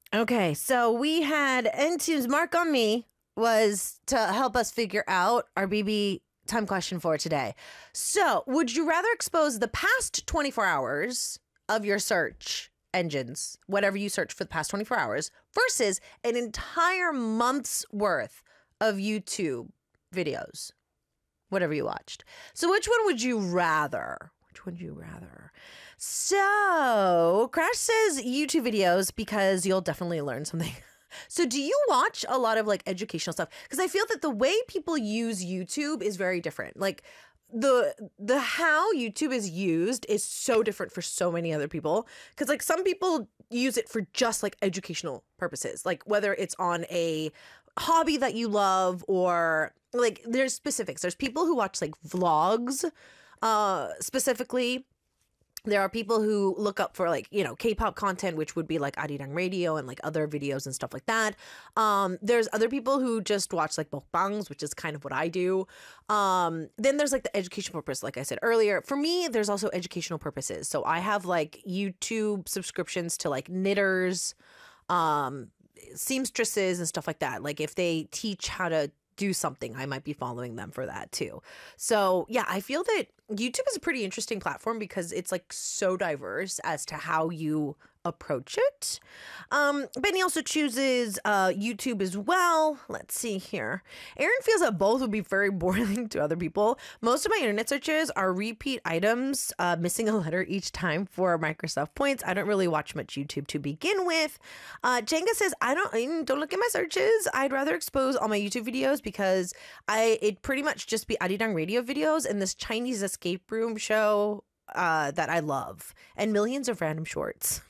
Okay, so we had N2's mark on me was to help us figure out our BB time question for today. So, would you rather expose the past 24 hours of your search engines, whatever you search for the past 24 hours, versus an entire month's worth of YouTube videos, whatever you watched? So, which one would you rather? Which would you rather? So, Crash says YouTube videos because you'll definitely learn something. So, do you watch a lot of like educational stuff? Because I feel that the way people use YouTube is very different. Like the how YouTube is used is so different for so many other people. Because like some people use it for just like educational purposes, like whether it's on a hobby that you love or like there's specifics. There's people who watch like vlogs specifically. There are people who look up for like, K-pop content, which would be like Arirang Radio and like other videos and stuff like that. There's other people who just watch like mukbangs, which is kind of what I do. Then there's like the education purpose, like I said earlier. For me, there's also educational purposes. So I have like YouTube subscriptions to like knitters, seamstresses and stuff like that. Like if they teach how to do something, I might be following them for that too. So yeah, I feel that YouTube is a pretty interesting platform because it's like so diverse as to how you approach it. Benny also chooses YouTube as well. Let's see here. Aaron feels that both would be very boring to other people. Most of my internet searches are repeat items, missing a letter each time for Microsoft points. I don't really watch much YouTube to begin with. Jenga says, I don't look at my searches. I'd rather expose all my YouTube videos because it pretty much just be Arirang Radio videos and this Chinese escape room show that I love and millions of random shorts.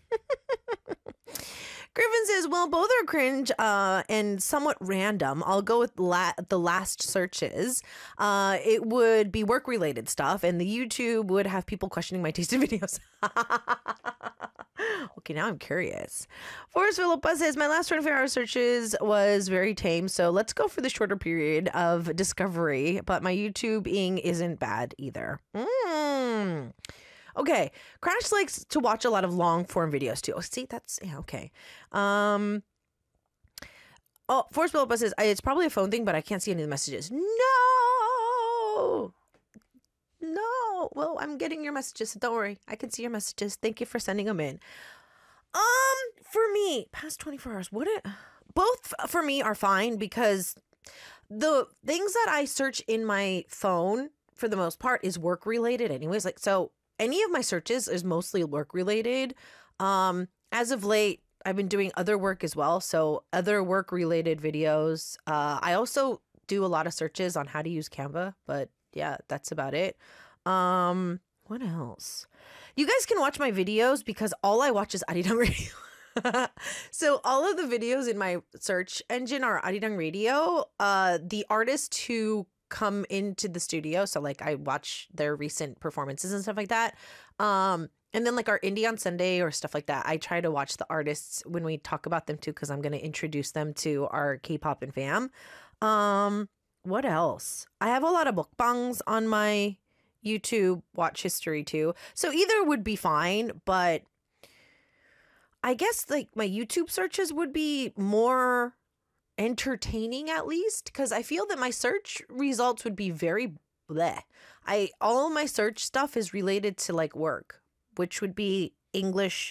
Griffin says, well, both are cringe and somewhat random. I'll go with the last searches. It would be work-related stuff, and the YouTube would have people questioning my taste in videos. Okay, now I'm curious. Forrest Philippa says, my last 24-hour searches was very tame, so let's go for the shorter period of discovery, but my YouTubeing isn't bad either. Okay, Crash likes to watch a lot of long form videos too. Oh, see, that's okay. Forrest Philippa says, it's probably a phone thing, but I can't see any of the messages. No. Well, I'm getting your messages. So don't worry. I can see your messages. Thank you for sending them in. For me, past 24 hours, both for me are fine because the things that I search in my phone for the most part is work related anyways. Like, so any of my searches is mostly work related. As of late, I've been doing other work as well. So other work related videos. I also do a lot of searches on how to use Canva, but yeah, that's about it. What else? You guys can watch my videos because all I watch is Arirang Radio. So all of the videos in my search engine are Arirang Radio. The artist who come into the studio, so like I watch their recent performances and stuff like that. And then like our Indie on Sunday or stuff like that, I try to watch the artists when we talk about them too, because I'm going to introduce them to our K-pop and fam. What else? I have a lot of mukbangs on my YouTube watch history too. So either would be fine, but I guess like my YouTube searches would be more entertaining at least, because I feel that my search results would be very bleh. All my search stuff is related to like work, which would be English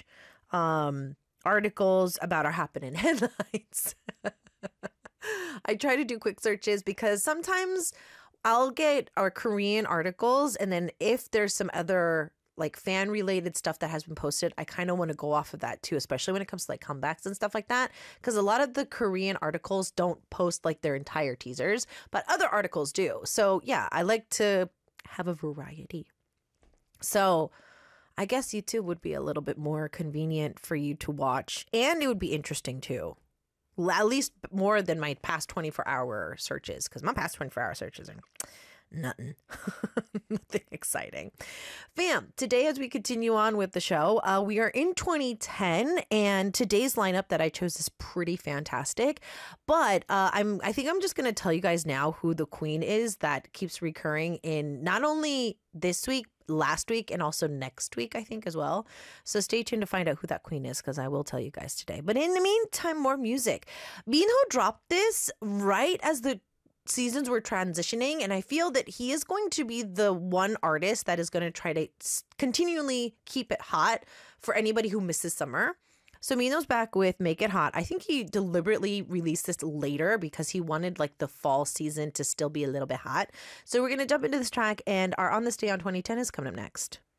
articles about our happening headlines. I try to do quick searches because sometimes I'll get our Korean articles, and then if there's some other like fan related stuff that has been posted, I kind of want to go off of that too, especially when it comes to like comebacks and stuff like that, because a lot of the Korean articles don't post like their entire teasers, but other articles do. So yeah, I like to have a variety. So I guess YouTube would be a little bit more convenient for you to watch, and it would be interesting too. At least more than my past 24-hour searches, because my past 24-hour searches are nothing. Nothing exciting. Fam, today as we continue on with the show, we are in 2010, and today's lineup that I chose is pretty fantastic. But I think I'm just going to tell you guys now who the queen is that keeps recurring in not only this week last week and also next week, I think, as well. So stay tuned to find out who that queen is, because I will tell you guys today. But in the meantime, more music. Minho dropped this right as the seasons were transitioning, and I feel that he is going to be the one artist that is going to try to continually keep it hot for anybody who misses summer. So Mino's back with Make It Hot. I think he deliberately released this later because he wanted like the fall season to still be a little bit hot. So we're going to jump into this track, and our On This Day on 2010 is coming up next.